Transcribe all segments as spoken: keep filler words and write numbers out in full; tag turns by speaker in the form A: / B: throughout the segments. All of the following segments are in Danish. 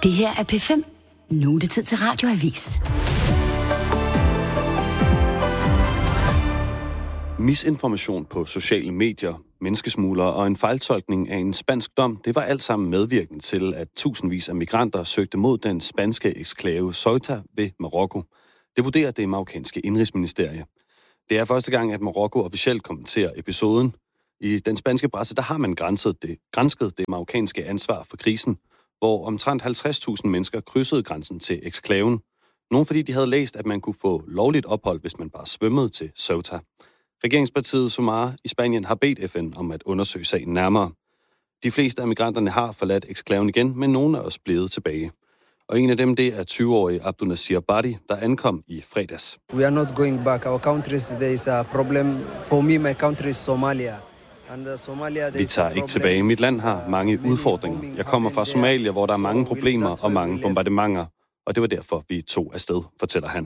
A: Det her er P fem. Nu er det tid til Radioavis.
B: Misinformation på sociale medier, menneskesmuglere og en fejltolkning af en spansk dom, det var alt sammen medvirkende til, at tusindvis af migranter søgte mod den spanske eksklave Ceuta ved Marokko. Det vurderer det marokkanske indrigsministerie. Det er første gang, at Marokko officielt kommenterer episoden. I den spanske presse, der har man grænset det, grænsket det marokkanske ansvar for krisen, hvor omtrent halvtreds tusind mennesker krydsede grænsen til eksklaven. Nogle fordi de havde læst, at man kunne få lovligt ophold, hvis man bare svømmede til Ceuta. Regeringspartiet Sumar i Spanien har bedt F N om at undersøge sagen nærmere. De fleste af migranterne har forladt eksklaven igen, men nogle er også blevet tilbage. Og en af dem, det er tyve-årige Abdunasir Badi, der ankom i fredags.
C: We are not going back. Our countries, there is a problem. For me, my country is Somalia. And Somalia,
B: Vi tager ikke tilbage. Mit land har mange udfordringer. Jeg kommer fra Somalia, hvor der er mange problemer og mange bombardementer. Og det var derfor, vi tog afsted, fortæller han.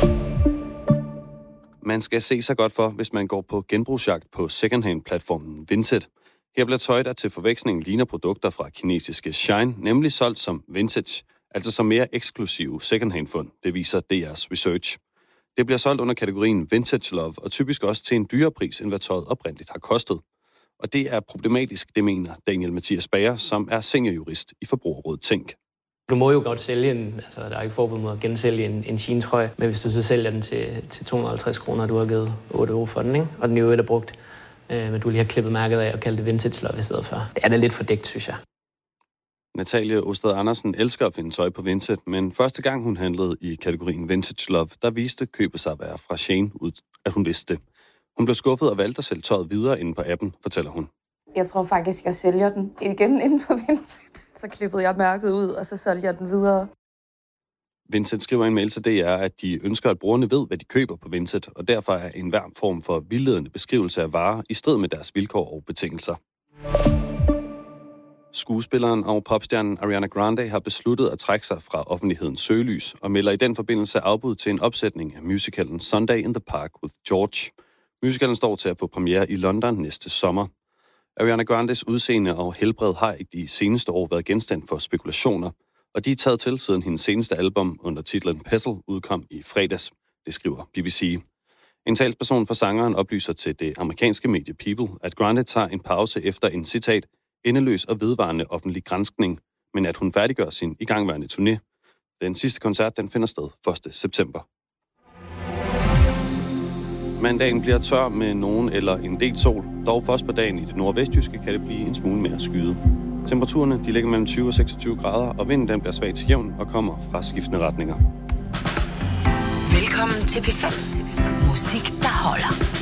B: Man skal se sig godt for, hvis man går på genbrugsjagt på secondhand-platformen Vinted. Her bliver tøj, der til forveksling ligner produkter fra kinesiske Shine, nemlig solgt som vintage, altså som mere eksklusive secondhand-fund, det viser D R's research. Det bliver solgt under kategorien Vintage Love, og typisk også til en dyrere pris, end hvad tøjet oprindeligt har kostet. Og det er problematisk, det mener Daniel Mathias Bager, som er seniorjurist i Forbrugerrådet Tænk.
D: Du må jo godt sælge en, altså der er ikke forbud mod at gensælge en, en jeantrøje, men hvis du så sælger den til, til to hundrede og halvtreds kroner, du har givet otte euro for den, ikke? Og den i øvrigt er brugt, øh, men du lige har klippet mærket af og kaldt det vintage love i stedet for. Det er da lidt fordækt, synes jeg. Natalie Osted Andersen elsker at finde tøj på Vinted, men første gang hun handlede i kategorien Vintage Love, der viste købet sig at være fra Shane ud, at hun vidste det. Hun blev skuffet og valgte at sælge tøjet videre inde på appen, fortæller hun.
E: Jeg tror faktisk, jeg sælger den igen inden for Vinted. Så klippede jeg mærket ud, og så sælger jeg den videre.
B: Vinted skriver en mail til D R, at de ønsker, at brugerne ved, hvad de køber på Vinted, og derfor er en hver form for vildledende beskrivelse af varer i strid med deres vilkår og betingelser. Skuespilleren og popstjernen Ariana Grande har besluttet at trække sig fra offentlighedens søgelys og melder i den forbindelse afbud til en opsætning af musicalen Sunday in the Park with George. Musicalen står til at få premiere i London næste sommer. Ariana Grandes udseende og helbred har i de seneste år været genstand for spekulationer, og de er taget til siden hendes seneste album under titlen Pestle udkom i fredags, det skriver B B C. En talsperson for sangeren oplyser til det amerikanske medie People, at Grande tager en pause efter en citat endeløs og vedvarende offentlig granskning, men at hun færdiggør sin igangværende turné. Den sidste koncert den finder sted første september. Mandagen bliver tør med nogen eller en del sol. Dog først på dagen i det nordvestjyske kan det blive en smule mere skyet. Temperaturerne de ligger mellem tyve og seksogtyve grader, og vinden den bliver svag til jævn og kommer fra skiftende retninger.
A: Velkommen til P fem. Musik, der holder.